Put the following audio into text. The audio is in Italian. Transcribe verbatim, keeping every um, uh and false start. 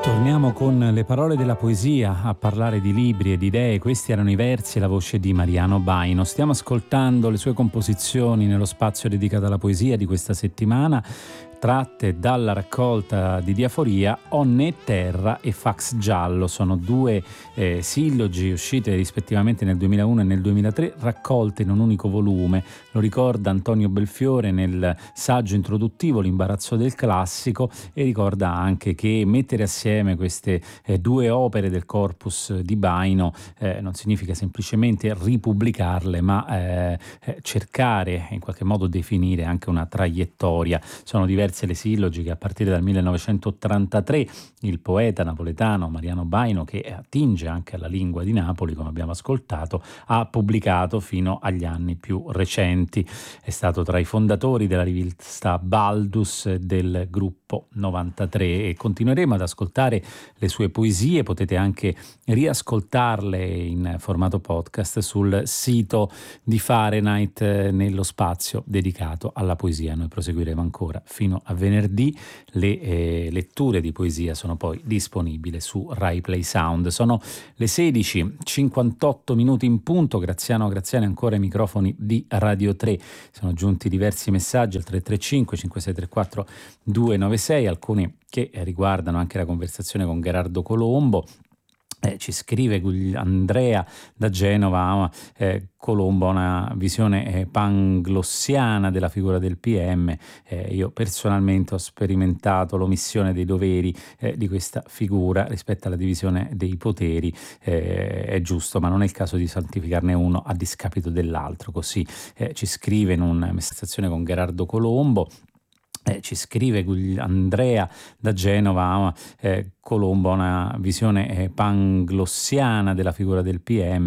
Torniamo con le parole della poesia a parlare di libri e di idee. Questi erano i versi e la voce di Mariano Baino. Stiamo ascoltando le sue composizioni nello spazio dedicato alla poesia di questa settimana, tratte dalla raccolta di Diaforia Onne e Terra e Fax Giallo. Sono due eh, sillogi uscite rispettivamente nel duemilauno e nel duemilatré, raccolte in un unico volume. Lo ricorda Antonio Belfiore nel saggio introduttivo L'imbarazzo del classico, e ricorda anche che mettere assieme queste eh, due opere del corpus di Baino eh, non significa semplicemente ripubblicarle, ma eh, eh, cercare in qualche modo definire anche una traiettoria. Sono diverse le sillogi che a partire dal millenovecentottantatré il poeta napoletano Mariano Baino, che attinge anche alla lingua di Napoli, come abbiamo ascoltato, ha pubblicato fino agli anni più recenti. È stato tra i fondatori della rivista Baldus del gruppo novantatré, e continueremo ad ascoltare le sue poesie. Potete anche riascoltarle in formato podcast sul sito di Fahrenheit nello spazio dedicato alla poesia. Noi proseguiremo ancora fino a venerdì. Le eh, letture di poesia sono poi disponibili su Rai Play Sound. Sono le sedici e cinquantotto minuti in punto. Graziano Graziani ancora ai microfoni di Radio tre. Sono giunti diversi messaggi al tre tre cinque cinque sei tre quattro due nove sei, alcuni che riguardano anche la conversazione con Gherardo Colombo. Eh, ci scrive Andrea da Genova, eh, Colombo ha una visione eh, panglossiana della figura del P M. Eh, io personalmente ho sperimentato l'omissione dei doveri eh, di questa figura rispetto alla divisione dei poteri. Eh, è giusto, ma non è il caso di santificarne uno a discapito dell'altro. Così eh, ci scrive in una conversazione con Gherardo Colombo. Eh, ci scrive Andrea da Genova, eh, Colombo ha una visione eh, panglossiana della figura del P M.